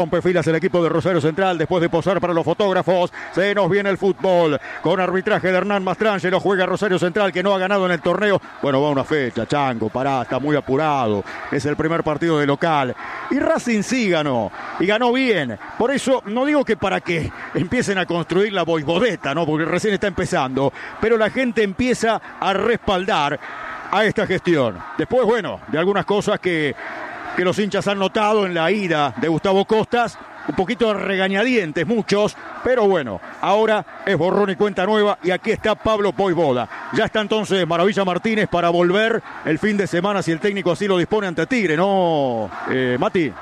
Rompe filas el equipo de Rosario Central después de posar para los fotógrafos. Se nos viene el fútbol con arbitraje de Hernán Mastrangelo. Juega Rosario Central, que no ha ganado en el torneo. Bueno, va una fecha, Chango, pará, está muy apurado. Es el primer partido de local. Y Racing sí ganó, y ganó bien. Por eso no digo que para que empiecen a construir la boibodeta, ¿no? Porque recién está empezando. Pero la gente empieza a respaldar a esta gestión. Después, bueno, de algunas cosas que los hinchas han notado en la ida de Gustavo Costas, un poquito regañadientes muchos, pero bueno, ahora es borrón y cuenta nueva, y aquí está Pablo Boivoda. Ya está entonces Maravilla Martínez para volver el fin de semana, si el técnico así lo dispone, ante Tigre, ¿no, Mati?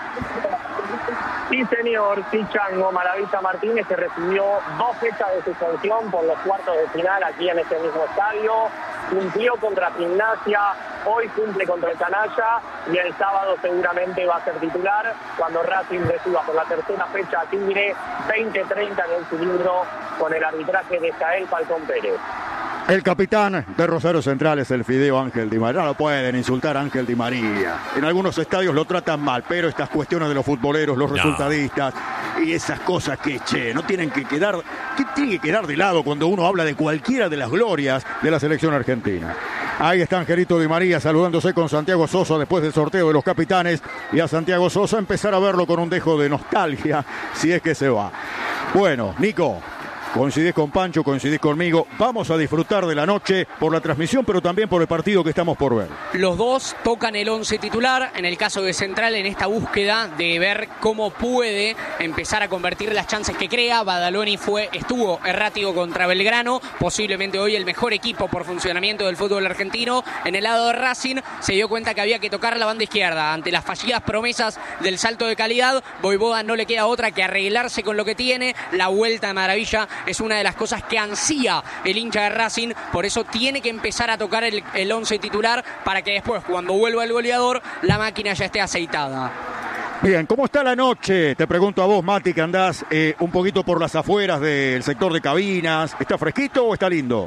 Sí, señor, sí, Chango. Maravilla Martínez, que recibió 2 fechas de suspensión por los cuartos de final aquí en este mismo estadio. Cumplió contra Gimnasia, hoy cumple contra el Canalla, y el sábado seguramente va a ser titular cuando Racing reciba por la tercera fecha a Tigre, 20-30 en el cilindro, con el arbitraje de Jael Falcón Pérez. El capitán de Rosario Central es el Fideo Ángel Di María. No lo pueden insultar a Ángel Di María. En algunos estadios lo tratan mal, pero estas cuestiones de los futboleros, los resultadistas y esas cosas que, no tienen que quedar, que tiene que quedar de lado cuando uno habla de cualquiera de las glorias de la selección argentina. Ahí está Angelito Di María saludándose con Santiago Sosa después del sorteo de los capitanes, y a Santiago Sosa empezar a verlo con un dejo de nostalgia, si es que se va. Bueno, Nico, coincidís con Pancho, coincidís conmigo. Vamos a disfrutar de la noche por la transmisión, pero también por el partido que estamos por ver. Los dos tocan el 11 titular. En el caso de Central, en esta búsqueda de ver cómo puede empezar a convertir las chances que crea. Badaloni estuvo errático contra Belgrano, posiblemente hoy el mejor equipo por funcionamiento del fútbol argentino. En el lado de Racing se dio cuenta que había que tocar la banda izquierda. Ante las fallidas promesas del salto de calidad, Boivoda no le queda otra que arreglarse con lo que tiene. La vuelta de Maravilla es una de las cosas que ansía el hincha de Racing, por eso tiene que empezar a tocar el 11 titular para que después, cuando vuelva el goleador, la máquina ya esté aceitada. Bien, ¿cómo está la noche? Te pregunto a vos, Mati, que andás un poquito por las afueras del sector de cabinas. ¿Está fresquito o está lindo?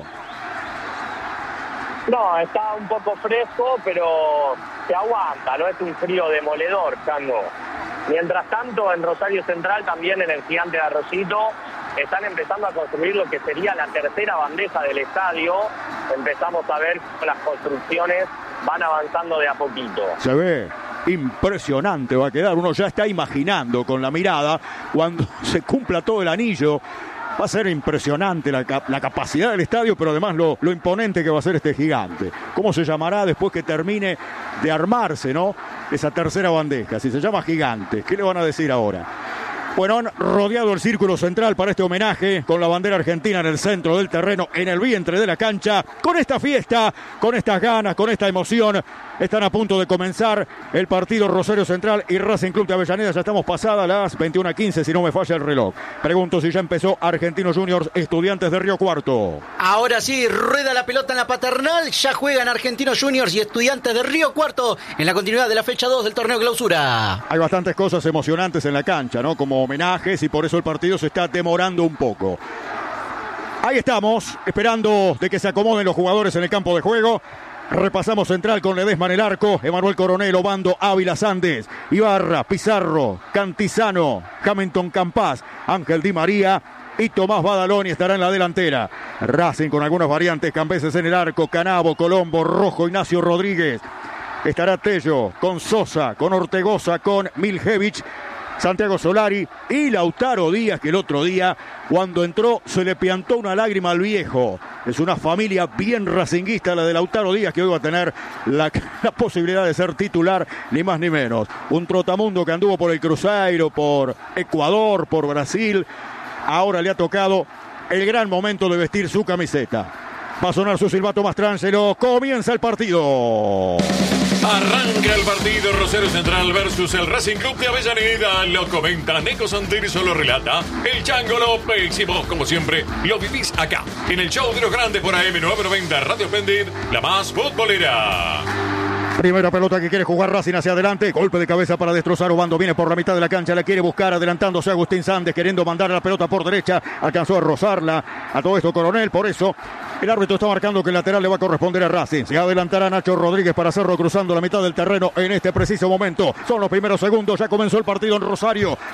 No, está un poco fresco, pero se aguanta, no es un frío demoledor, Chango. Mientras tanto, en Rosario Central, también en el Gigante de Arroyito, están empezando a construir lo que sería la tercera bandeja del estadio. Empezamos a ver que las construcciones van avanzando de a poquito. Se ve impresionante, va a quedar. Uno ya está imaginando con la mirada cuando se cumpla todo el anillo. Va a ser impresionante la capacidad del estadio, pero además lo imponente que va a ser este gigante. ¿Cómo se llamará después que termine de armarse, no? Esa tercera bandeja. Si se llama gigante, ¿qué le van a decir ahora? Bueno, han rodeado el círculo central para este homenaje, con la bandera argentina en el centro del terreno, en el vientre de la cancha. Con esta fiesta, con estas ganas, con esta emoción, están a punto de comenzar el partido Rosario Central y Racing Club de Avellaneda. Ya estamos pasadas las 21:15, si no me falla el reloj. Pregunto si ya empezó Argentinos Juniors, Estudiantes de Río Cuarto. Ahora sí, rueda la pelota en la Paternal. Ya juegan Argentinos Juniors y Estudiantes de Río Cuarto en la continuidad de la fecha 2 del torneo Clausura. Hay bastantes cosas emocionantes en la cancha, ¿no? Como homenajes, y por eso el partido se está demorando un poco. Ahí estamos, esperando de que se acomoden los jugadores en el campo de juego. Repasamos Central con Ledesma en el arco, Emanuel Coronel, Obando, Ávila Sandes, Ibarra, Pizarro, Cantizano, Hamilton Campás, Ángel Di María y Tomás Badaloni estará en la delantera. Racing con algunas variantes, Cambeses en el arco, Canabo, Colombo, Rojo, Ignacio Rodríguez. Estará Tello con Sosa, con Ortegoza, con Miljevich, Santiago Solari y Lautaro Díaz, que el otro día, cuando entró, se le piantó una lágrima al viejo. Es una familia bien racinguista la de Lautaro Díaz, que hoy va a tener la posibilidad de ser titular, ni más ni menos. Un trotamundo que anduvo por el Cruzeiro, por Ecuador, por Brasil. Ahora le ha tocado el gran momento de vestir su camiseta. Va a sonar su silbato Mastrangelo. Comienza el partido. Arranca el partido Rosario Central versus el Racing Club de Avellaneda. Lo comenta Neco Santirizo, lo relata el Chango López. Y vos, como siempre, lo vivís acá, en el show de los grandes por AM990 Radio Pendit, la más futbolera. Primera pelota que quiere jugar Racing hacia adelante. Golpe de cabeza para destrozar. Obando viene por la mitad de la cancha. La quiere buscar adelantándose Agustín Sández, queriendo mandar la pelota por derecha. Alcanzó a rozarla. A todo esto Coronel. Por eso el árbitro está marcando que el lateral le va a corresponder a Racing. Se adelantará Nacho Rodríguez para hacerlo cruzando la mitad del terreno en este preciso momento. Son los primeros segundos. Ya comenzó el partido en Rosario.